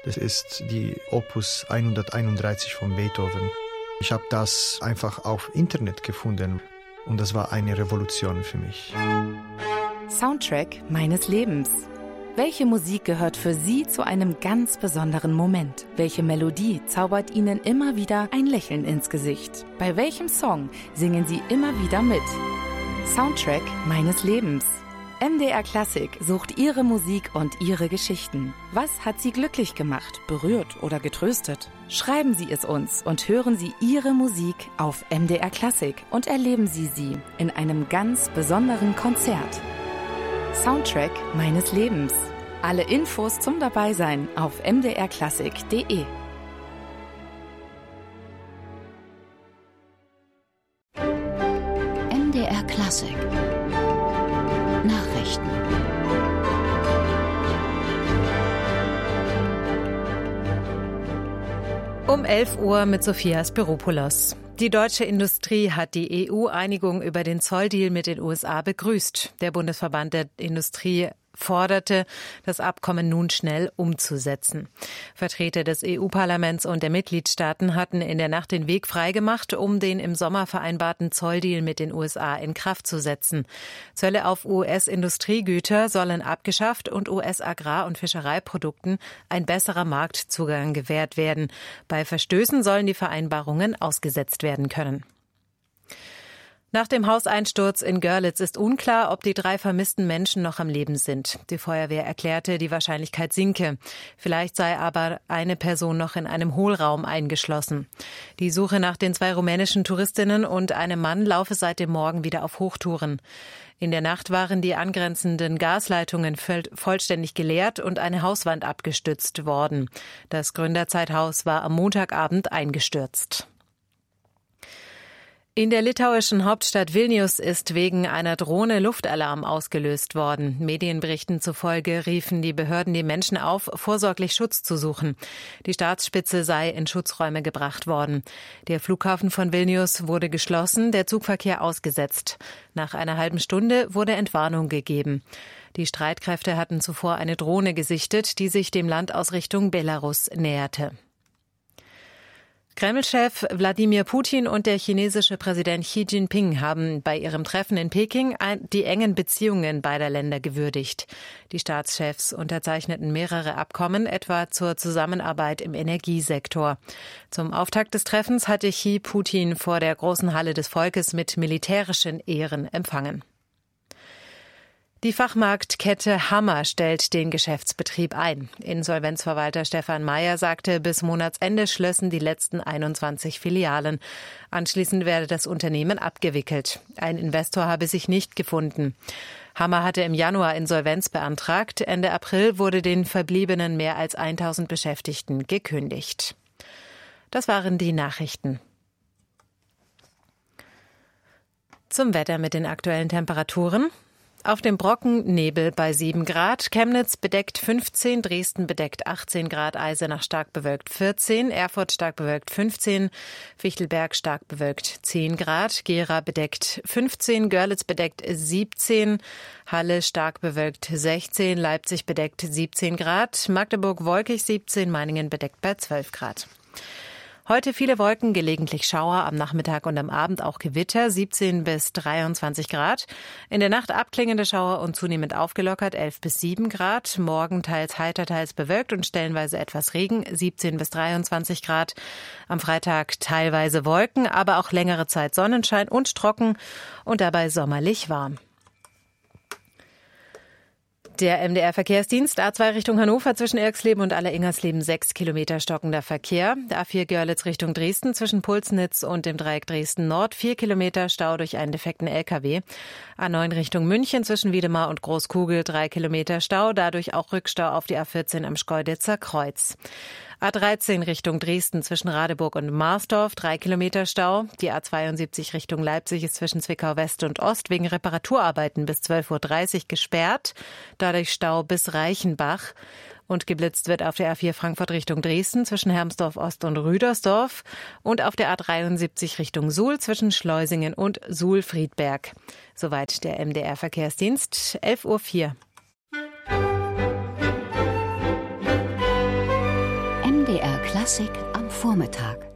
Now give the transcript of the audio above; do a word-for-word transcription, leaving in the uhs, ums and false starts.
Das ist die Opus hunderteinunddreißig von Beethoven. Ich habe das einfach auf Internet gefunden und das war eine Revolution für mich. Soundtrack meines Lebens. Welche Musik gehört für Sie zu einem ganz besonderen Moment? Welche Melodie zaubert Ihnen immer wieder ein Lächeln ins Gesicht? Bei welchem Song singen Sie immer wieder mit? Soundtrack meines Lebens. M D R Klassik sucht Ihre Musik und Ihre Geschichten. Was hat Sie glücklich gemacht, berührt oder getröstet? Schreiben Sie es uns und hören Sie Ihre Musik auf M D R Klassik und erleben Sie sie in einem ganz besonderen Konzert. Soundtrack meines Lebens. Alle Infos zum Dabeisein auf m d r klassik punkt d e. M D R Klassik. Nachrichten. Um elf Uhr mit Sophia Spiropoulos. Die deutsche Industrie hat die E U-Einigung über den Zolldeal mit den U S A begrüßt. Der Bundesverband der Industrie forderte, das Abkommen nun schnell umzusetzen. Vertreter des E U-Parlaments und der Mitgliedstaaten hatten in der Nacht den Weg freigemacht, um den im Sommer vereinbarten Zolldeal mit den U S A in Kraft zu setzen. Zölle auf U S-Industriegüter sollen abgeschafft und U S-Agrar- und Fischereiprodukten ein besserer Marktzugang gewährt werden. Bei Verstößen sollen die Vereinbarungen ausgesetzt werden können. Nach dem Hauseinsturz in Görlitz ist unklar, ob die drei vermissten Menschen noch am Leben sind. Die Feuerwehr erklärte, die Wahrscheinlichkeit sinke. Vielleicht sei aber eine Person noch in einem Hohlraum eingeschlossen. Die Suche nach den zwei rumänischen Touristinnen und einem Mann laufe seit dem Morgen wieder auf Hochtouren. In der Nacht waren die angrenzenden Gasleitungen vollständig geleert und eine Hauswand abgestützt worden. Das Gründerzeithaus war am Montagabend eingestürzt. In der litauischen Hauptstadt Vilnius ist wegen einer Drohne Luftalarm ausgelöst worden. Medienberichten zufolge riefen die Behörden die Menschen auf, vorsorglich Schutz zu suchen. Die Staatsspitze sei in Schutzräume gebracht worden. Der Flughafen von Vilnius wurde geschlossen, der Zugverkehr ausgesetzt. Nach einer halben Stunde wurde Entwarnung gegeben. Die Streitkräfte hatten zuvor eine Drohne gesichtet, die sich dem Land aus Richtung Belarus näherte. Kreml-Chef Wladimir Putin und der chinesische Präsident Xi Jinping haben bei ihrem Treffen in Peking die engen Beziehungen beider Länder gewürdigt. Die Staatschefs unterzeichneten mehrere Abkommen, etwa zur Zusammenarbeit im Energiesektor. Zum Auftakt des Treffens hatte Xi Putin vor der großen Halle des Volkes mit militärischen Ehren empfangen. Die Fachmarktkette Hammer stellt den Geschäftsbetrieb ein. Insolvenzverwalter Stefan Mayer sagte, bis Monatsende schlössen die letzten einundzwanzig Filialen. Anschließend werde das Unternehmen abgewickelt. Ein Investor habe sich nicht gefunden. Hammer hatte im Januar Insolvenz beantragt. Ende April wurde den verbliebenen mehr als tausend Beschäftigten gekündigt. Das waren die Nachrichten. Zum Wetter mit den aktuellen Temperaturen. Auf dem Brocken Nebel bei sieben Grad, Chemnitz bedeckt fünfzehn, Dresden bedeckt achtzehn Grad, Eisenach stark bewölkt vierzehn, Erfurt stark bewölkt fünfzehn, Fichtelberg stark bewölkt zehn Grad, Gera bedeckt fünfzehn, Görlitz bedeckt siebzehn, Halle stark bewölkt sechzehn, Leipzig bedeckt siebzehn Grad, Magdeburg wolkig siebzehn, Meiningen bedeckt bei zwölf Grad. Heute viele Wolken, gelegentlich Schauer, am Nachmittag und am Abend auch Gewitter, siebzehn bis dreiundzwanzig Grad. In der Nacht abklingende Schauer und zunehmend aufgelockert, elf bis sieben Grad. Morgen teils heiter, teils bewölkt und stellenweise etwas Regen, siebzehn bis dreiundzwanzig Grad. Am Freitag teilweise Wolken, aber auch längere Zeit Sonnenschein und trocken und dabei sommerlich warm. Der M D R-Verkehrsdienst A zwei Richtung Hannover zwischen Irxleben und Aller-Ingersleben sechs Kilometer stockender Verkehr. A vier Görlitz Richtung Dresden zwischen Pulsnitz und dem Dreieck Dresden Nord vier Kilometer Stau durch einen defekten L K W. A neun Richtung München zwischen Wiedemar und Großkugel drei Kilometer Stau, dadurch auch Rückstau auf die A vierzehn am Schkeuditzer Kreuz. A dreizehn Richtung Dresden zwischen Radeburg und Marsdorf, drei Kilometer Stau. Die A zweiundsiebzig Richtung Leipzig ist zwischen Zwickau West und Ost wegen Reparaturarbeiten bis zwölf Uhr dreißig gesperrt. Dadurch Stau bis Reichenbach. Und geblitzt wird auf der A vier Frankfurt Richtung Dresden zwischen Hermsdorf Ost und Rüdersdorf. Und auf der A dreiundsiebzig Richtung Suhl zwischen Schleusingen und Suhl-Friedberg. Soweit der M D R-Verkehrsdienst, elf Uhr vier. B R Klassik am Vormittag.